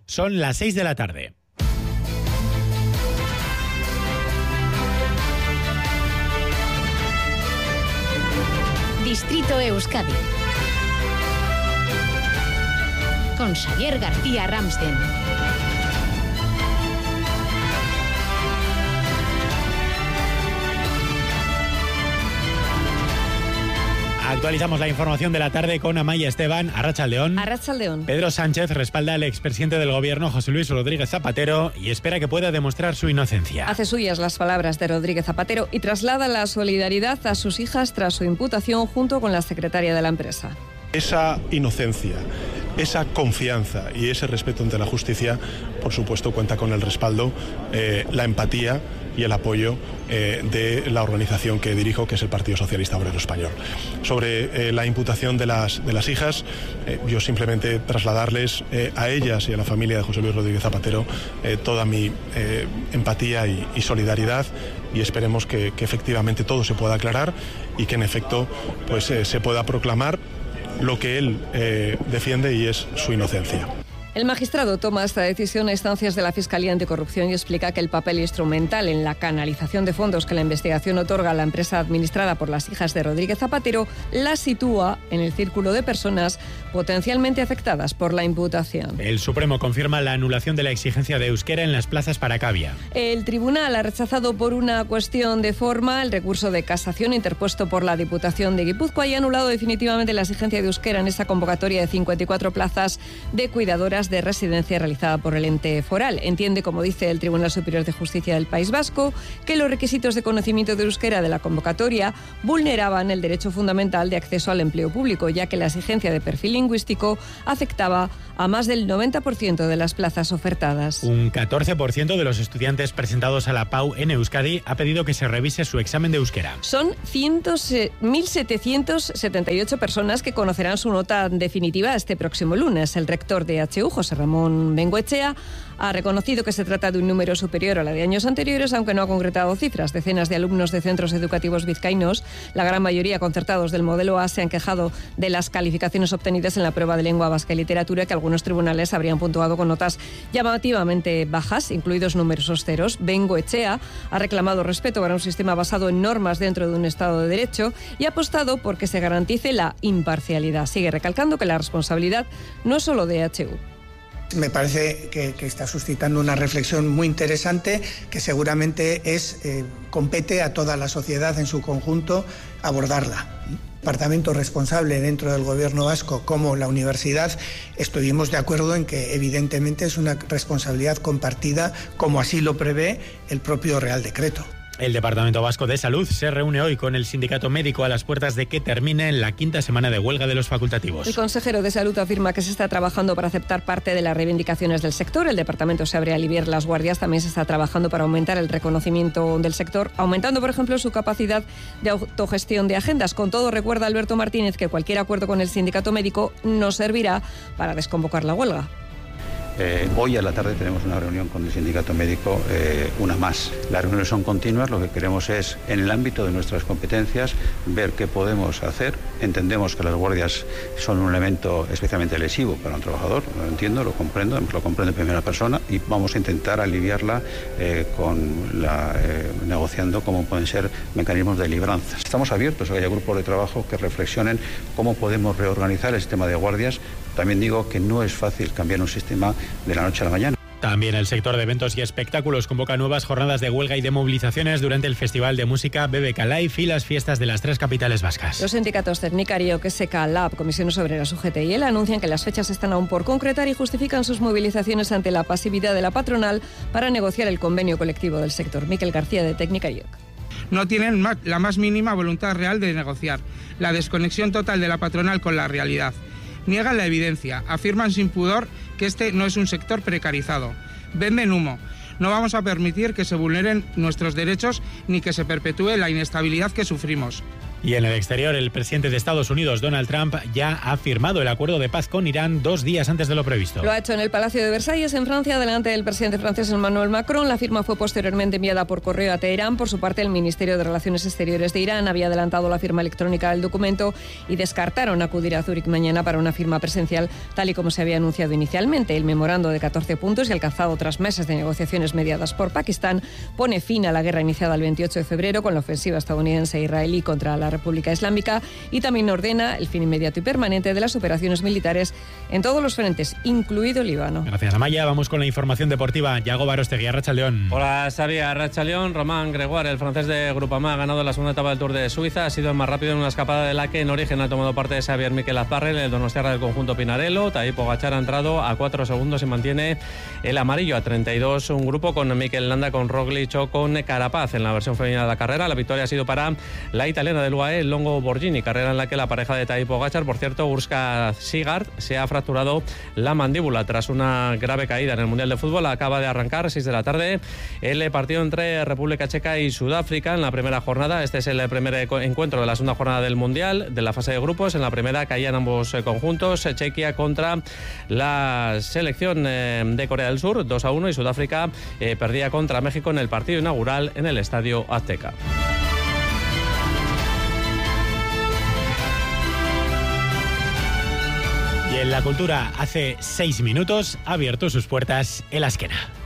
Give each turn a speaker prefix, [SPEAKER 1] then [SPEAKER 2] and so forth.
[SPEAKER 1] Son las 6 de la tarde.
[SPEAKER 2] Distrito Euskadi con Xavier García Ramsten.
[SPEAKER 1] Actualizamos la información de la tarde con Amaia Esteban. Arratsaldeón.
[SPEAKER 3] Arratsaldeón.
[SPEAKER 1] Pedro Sánchez respalda al expresidente del gobierno, José Luis Rodríguez Zapatero, y espera que pueda demostrar su inocencia.
[SPEAKER 3] Hace suyas las palabras de Rodríguez Zapatero y traslada la solidaridad a sus hijas tras su imputación junto con la secretaria de la empresa.
[SPEAKER 4] Esa inocencia, esa confianza y ese respeto ante la justicia, por supuesto, cuenta con el respaldo, la empatía y el apoyo de la organización que dirijo, que es el Partido Socialista Obrero Español. Sobre la imputación de las hijas, yo simplemente trasladarles a ellas y a la familia de José Luis Rodríguez Zapatero toda mi empatía y solidaridad, y esperemos que efectivamente todo se pueda aclarar y que en efecto pues se pueda proclamar lo que él defiende, y es su inocencia.
[SPEAKER 3] El magistrado toma esta decisión a instancias de la Fiscalía Anticorrupción y explica que el papel instrumental en la canalización de fondos que la investigación otorga a la empresa administrada por las hijas de Rodríguez Zapatero la sitúa en el círculo de personas potencialmente afectadas por la imputación.
[SPEAKER 1] El Supremo confirma la anulación de la exigencia de euskera en las plazas para Cavia.
[SPEAKER 3] El tribunal ha rechazado por una cuestión de forma el recurso de casación interpuesto por la Diputación de Guipúzcoa y ha anulado definitivamente la exigencia de euskera en esa convocatoria de 54 plazas de cuidadoras de residencia realizada por el ente foral. Entiende, como dice el Tribunal Superior de Justicia del País Vasco, que los requisitos de conocimiento de euskera de la convocatoria vulneraban el derecho fundamental de acceso al empleo público, ya que la exigencia de perfil lingüístico afectaba a más del 90% de las plazas ofertadas.
[SPEAKER 1] Un 14% de los estudiantes presentados a la PAU en Euskadi ha pedido que se revise su examen de euskera.
[SPEAKER 3] Son 1.778 personas que conocerán su nota definitiva este próximo lunes. El rector de HU, José Ramón Bengoechea, ha reconocido que se trata de un número superior a la de años anteriores, aunque no ha concretado cifras. Decenas de alumnos de centros educativos vizcaínos, la gran mayoría concertados del modelo A, se han quejado de las calificaciones obtenidas en la prueba de lengua vasca y literatura, que algunos tribunales habrían puntuado con notas llamativamente bajas, incluidos numerosos ceros. Bengoechea ha reclamado respeto para un sistema basado en normas dentro de un Estado de Derecho y ha apostado por que se garantice la imparcialidad. Sigue recalcando que la responsabilidad no es solo de HU.
[SPEAKER 5] Me parece que está suscitando una reflexión muy interesante que seguramente compete a toda la sociedad en su conjunto abordarla. Departamento responsable dentro del gobierno vasco como la universidad, estuvimos de acuerdo en que evidentemente es una responsabilidad compartida, como así lo prevé el propio Real Decreto.
[SPEAKER 1] El Departamento Vasco de Salud se reúne hoy con el sindicato médico a las puertas de que termine la quinta semana de huelga de los facultativos.
[SPEAKER 3] El consejero de Salud afirma que se está trabajando para aceptar parte de las reivindicaciones del sector. El departamento se abre a aliviar las guardias. También se está trabajando para aumentar el reconocimiento del sector, aumentando, por ejemplo, su capacidad de autogestión de agendas. Con todo, recuerda Alberto Martínez que cualquier acuerdo con el sindicato médico no servirá para desconvocar la huelga.
[SPEAKER 6] Hoy a la tarde tenemos una reunión con el sindicato médico, una más. Las reuniones son continuas, lo que queremos es, en el ámbito de nuestras competencias, ver qué podemos hacer. Entendemos que las guardias son un elemento especialmente lesivo para un trabajador, lo entiendo, lo comprendo en primera persona, y vamos a intentar aliviarla negociando cómo pueden ser mecanismos de libranza. Estamos abiertos a que haya grupos de trabajo que reflexionen cómo podemos reorganizar el sistema de guardias. También digo que no es fácil cambiar un sistema de la noche a la mañana.
[SPEAKER 1] También el sector de eventos y espectáculos convoca nuevas jornadas de huelga y de movilizaciones durante el Festival de Música BBK Live y las fiestas de las tres capitales vascas.
[SPEAKER 3] Los sindicatos Tecnicario, QSK, LAB, Comisiones Obreras, UGT y ELA anuncian que las fechas están aún por concretar y justifican sus movilizaciones ante la pasividad de la patronal para negociar el convenio colectivo del sector. Miquel García, de Tecnicario.
[SPEAKER 7] No tienen la más mínima voluntad real de negociar. La desconexión total de la patronal con la realidad. Niegan la evidencia, afirman sin pudor que este no es un sector precarizado. Venden humo. No vamos a permitir que se vulneren nuestros derechos ni que se perpetúe la inestabilidad que sufrimos.
[SPEAKER 1] Y en el exterior, el presidente de Estados Unidos, Donald Trump, ya ha firmado el acuerdo de paz con Irán 2 días antes de lo previsto.
[SPEAKER 3] Lo ha hecho en el Palacio de Versalles, en Francia, delante del presidente francés Emmanuel Macron. La firma fue posteriormente enviada por correo a Teherán. Por su parte, el Ministerio de Relaciones Exteriores de Irán había adelantado la firma electrónica del documento y descartaron acudir a Zúrich mañana para una firma presencial, tal y como se había anunciado inicialmente. El memorando de 14 puntos y alcanzado tras meses de negociaciones mediadas por Pakistán pone fin a la guerra iniciada el 28 de febrero con la ofensiva estadounidense e israelí contra la República Islámica y también ordena el fin inmediato y permanente de las operaciones militares en todos los frentes, incluido Líbano.
[SPEAKER 1] Gracias, Amaya. Vamos con la información deportiva. Yago Barostegui, Arratsaldeón.
[SPEAKER 8] Hola, Xavi, Arratsaldeón. Román Gregoire, el francés de Groupama, ha ganado la segunda etapa del Tour de Suiza. Ha sido el más rápido en una escapada de la que en origen ha tomado parte de Xavier Miquel Azparrel, el donostiarra del conjunto Pinarello. Tadej Pogačar ha entrado a 4 segundos y mantiene el amarillo a 32. Un grupo con Mikel Landa, con Roglic o con Carapaz en la versión femenina de la carrera. La victoria ha sido para la italiana del UAE, Longo Borghini, carrera en la que la pareja de Tadej Pogačar, por cierto, Urska Sigard, se ha fracturado la mandíbula tras una grave caída en el Mundial de Fútbol. Acaba de arrancar 6 de la tarde el partido entre República Checa y Sudáfrica en la primera jornada. Este es el primer encuentro de la segunda jornada del Mundial, de la fase de grupos. En la primera caían ambos conjuntos, Chequia contra la selección de Corea del Sur, 2-1, y Sudáfrica perdía contra México en el partido inaugural en el Estadio Azteca.
[SPEAKER 1] Y en la cultura, hace 6 minutos ha abierto sus puertas el Azkena.